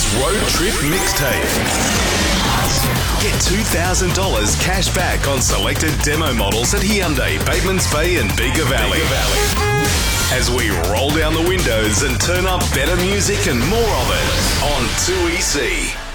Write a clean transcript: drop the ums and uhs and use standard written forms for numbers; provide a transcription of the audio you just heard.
Road Trip Mixtape. Get $2,000 cash back on selected demo models at Hyundai, Batemans Bay and Bega Valley. As we roll down the windows and turn up better music and more of it on 2EC.